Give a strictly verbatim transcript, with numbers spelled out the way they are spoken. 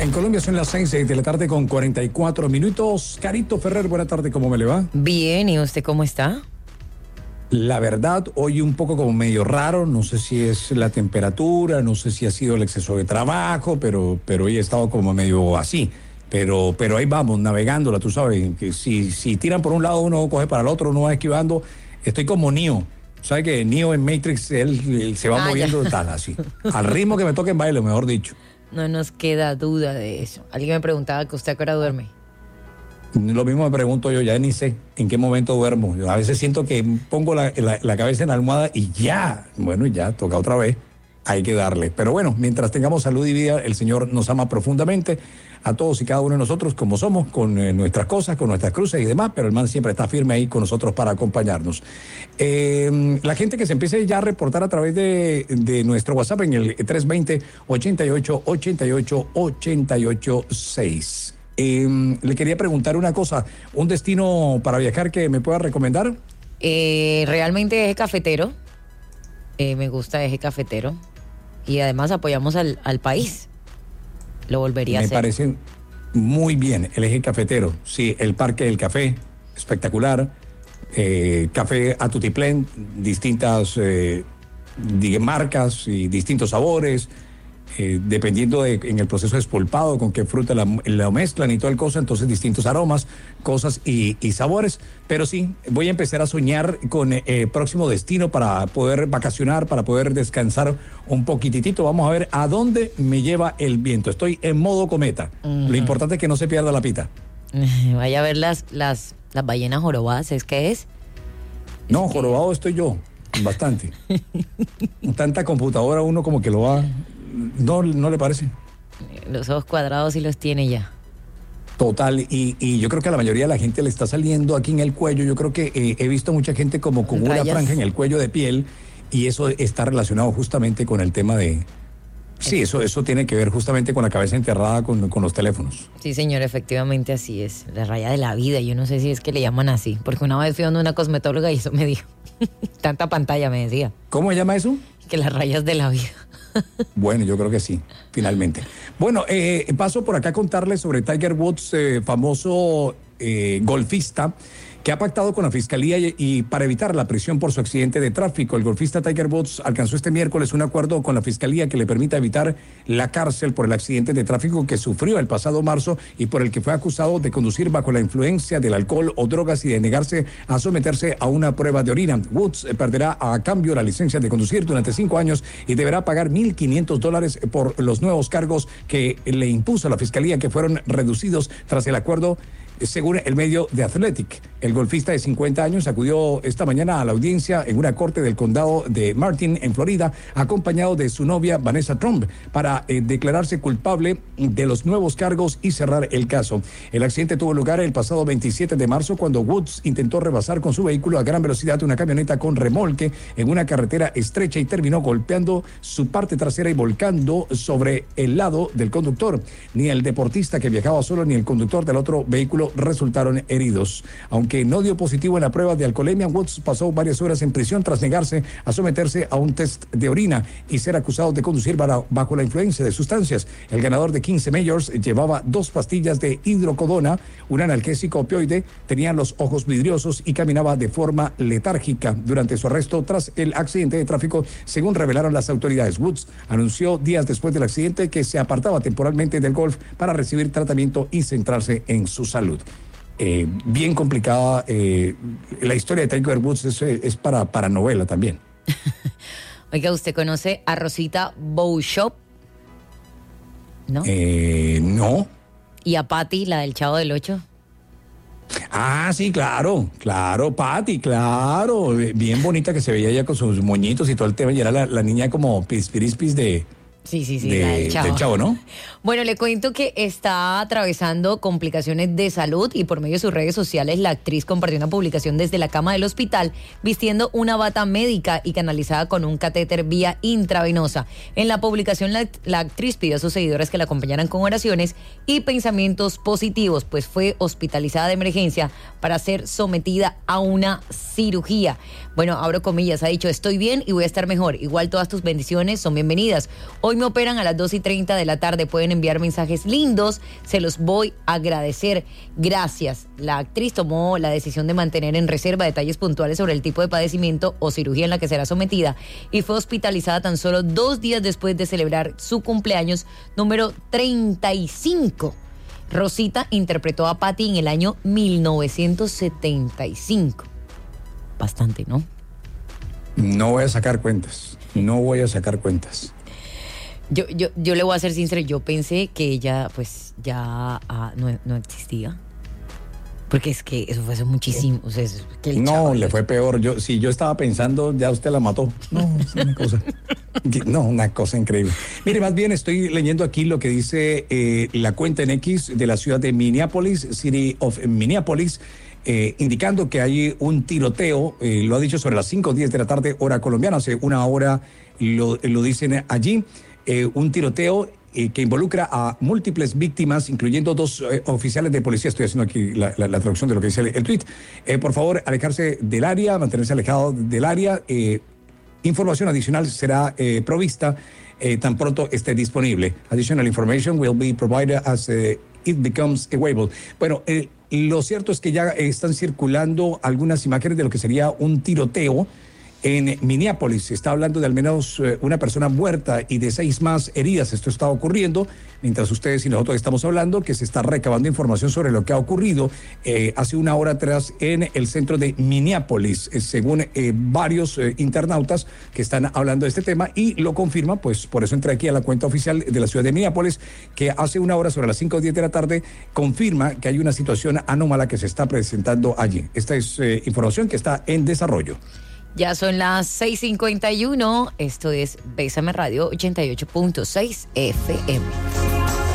En Colombia son las seis de la tarde con cuarenta y cuatro minutos. Carito Ferrer, buena tarde, ¿cómo me le va? Bien, ¿y usted cómo está? La verdad, hoy un poco como medio raro, no sé si es la temperatura, no sé si ha sido el exceso de trabajo, pero, pero hoy he estado como medio así. Pero, pero ahí vamos, navegándola, tú sabes, que si, si tiran por un lado uno coge para el otro, uno va esquivando. Estoy como Neo. ¿Sabes que Neo en Matrix, él, él se va ah, moviendo de tal, así? Al ritmo que me toque en baile, mejor dicho. No nos queda duda de eso. Alguien me preguntaba que usted a qué hora duerme. Lo mismo me pregunto yo, ya ni sé en qué momento duermo. Yo a veces siento que pongo la, la, la cabeza en la almohada y ya, bueno, ya, toca otra vez, hay que darle. Pero bueno, mientras tengamos salud y vida, el Señor nos ama profundamente a todos y cada uno de nosotros como somos, con eh, nuestras cosas, con nuestras cruces y demás, pero el man siempre está firme ahí con nosotros para acompañarnos. Eh, la gente que se empiece ya a reportar a través de, de nuestro WhatsApp en el tres dos cero, ochenta y ocho, ochenta y ocho, ochenta y ocho seis. Eh, le quería preguntar una cosa, ¿un destino para viajar que me pueda recomendar? Eh, realmente Eje Cafetero, eh, me gusta Eje Cafetero y además apoyamos al, al país, lo volvería me a hacer. Me parece muy bien el Eje Cafetero, sí, el Parque del Café, espectacular, eh, café a tutiplén, distintas eh, marcas y distintos sabores. Eh, dependiendo de en el proceso de espolpado, con qué fruta la, la mezclan y toda el cosa, entonces distintos aromas, cosas y, y sabores. Pero sí, voy a empezar a soñar con el eh, próximo destino para poder vacacionar, para poder descansar un poquitito. Vamos a ver a dónde me lleva el viento. Estoy en modo cometa. Uh-huh. Lo importante es que no se pierda la pita. Uh, vaya a ver las, las, las ballenas jorobadas, ¿es que es? No, es que... jorobado estoy yo, bastante. Tanta computadora uno como que lo va... ¿No, no le parece? Los ojos cuadrados sí los tiene ya. Total, y, y yo creo que a la mayoría de la gente le está saliendo aquí en el cuello. Yo creo que eh, he visto mucha gente como con una franja en el cuello de piel, y eso está relacionado justamente con el tema de... Sí, eso, eso tiene que ver justamente con la cabeza enterrada con, con los teléfonos. Sí, señor, efectivamente así es. La raya de la vida, yo no sé si es que le llaman así, porque una vez fui a una cosmetóloga y eso me dijo. Tanta pantalla me decía. ¿Cómo se llama eso? Que las rayas de la vida. Bueno, yo creo que sí, finalmente. Bueno, eh, paso por acá a contarles sobre Tiger Woods, eh, famoso eh, golfista, que ha pactado con la Fiscalía y, y para evitar la prisión por su accidente de tráfico. El golfista Tiger Woods alcanzó este miércoles un acuerdo con la Fiscalía que le permita evitar la cárcel por el accidente de tráfico que sufrió el pasado marzo y por el que fue acusado de conducir bajo la influencia del alcohol o drogas y de negarse a someterse a una prueba de orina. Woods perderá a cambio la licencia de conducir durante cinco años y deberá pagar mil quinientos dólares por los nuevos cargos que le impuso la Fiscalía, que fueron reducidos tras el acuerdo, según el medio The Athletic. El golfista de cincuenta años acudió esta mañana a la audiencia en una corte del condado de Martin, en Florida, acompañado de su novia Vanessa Trump, para eh, declararse culpable de los nuevos cargos y cerrar el caso. El accidente tuvo lugar el pasado veintisiete de marzo cuando Woods intentó rebasar con su vehículo a gran velocidad una camioneta con remolque en una carretera estrecha y terminó golpeando su parte trasera y volcando sobre el lado del conductor. Ni el deportista que viajaba solo ni el conductor del otro vehículo resultaron heridos. Aunque no dio positivo en la prueba de alcoholemia, Woods pasó varias horas en prisión tras negarse a someterse a un test de orina y ser acusado de conducir bajo la influencia de sustancias. El ganador de quince majors llevaba dos pastillas de hidrocodona, un analgésico opioide, tenía los ojos vidriosos y caminaba de forma letárgica durante su arresto tras el accidente de tráfico, según revelaron las autoridades. Woods anunció días después del accidente que se apartaba temporalmente del golf para recibir tratamiento y centrarse en su salud. Eh, bien complicada. Eh, la historia de Tiger Woods es, es para, para novela también. Oiga, ¿usted conoce a Rosita Bowshop? ¿No? Eh, no. ¿Y a Patty, la del Chavo del Ocho? Ah, sí, claro, claro, Patty, claro. Bien bonita que se veía ella con sus moñitos y todo el tema. Y era la, la niña como pispirispis de... Sí, sí, sí, de, la del Chavo. del Chavo, ¿no? Bueno, le cuento que está atravesando complicaciones de salud y por medio de sus redes sociales la actriz compartió una publicación desde la cama del hospital vistiendo una bata médica y canalizada con un catéter vía intravenosa. En la publicación la, la actriz pidió a sus seguidores que la acompañaran con oraciones y pensamientos positivos, pues fue hospitalizada de emergencia para ser sometida a una cirugía. Bueno, abro comillas, ha dicho: estoy bien y voy a estar mejor. Igual todas tus bendiciones son bienvenidas. Hoy Hoy me operan a las dos y treinta de la tarde. Pueden enviar mensajes lindos. Se los voy a agradecer. Gracias. La actriz tomó la decisión de mantener en reserva detalles puntuales sobre el tipo de padecimiento o cirugía en la que será sometida y fue hospitalizada tan solo dos días después de celebrar su cumpleaños número treinta y cinco. Rosita interpretó a Patty en el año mil novecientos setenta y cinco. Bastante, ¿no? No voy a sacar cuentas. No voy a sacar cuentas. Yo, yo, yo le voy a ser sincero, yo pensé que ella pues ya ah, no, no existía. Porque es que eso fue hace muchísimo. O sea, es que el no, chaval, le fue peor. Yo, si yo estaba pensando, ya usted la mató. No, es una cosa. No, una cosa increíble. Mire, más bien estoy leyendo aquí lo que dice eh, la cuenta en X de la ciudad de Minneapolis, City of Minneapolis, eh, indicando que hay un tiroteo, eh, lo ha dicho sobre las cinco o diez de la tarde, hora colombiana, hace una hora lo, lo dicen allí, eh, un tiroteo eh, que involucra a múltiples víctimas, incluyendo dos eh, oficiales de policía. Estoy haciendo aquí la, la, la traducción de lo que dice el, el tweet. Eh, por favor, alejarse del área, mantenerse alejado del área. Eh, información adicional será eh, provista eh, tan pronto esté disponible. Additional information will be provided as uh, it becomes available. Bueno, eh, lo cierto es que ya están circulando algunas imágenes de lo que sería un tiroteo en Minneapolis. Se está hablando de al menos eh, una persona muerta y de seis más heridas. Esto está ocurriendo mientras ustedes y nosotros estamos hablando, que se está recabando información sobre lo que ha ocurrido eh, hace una hora atrás en el centro de Minneapolis, eh, según eh, varios eh, internautas que están hablando de este tema, y lo confirma, pues por eso entré aquí a la cuenta oficial de la ciudad de Minneapolis, que hace una hora, sobre las cinco o diez de la tarde, confirma que hay una situación anómala que se está presentando allí. Esta es eh, información que está en desarrollo. Ya son las seis cincuenta y uno. Esto es Bésame Radio ochenta y ocho punto seis F M.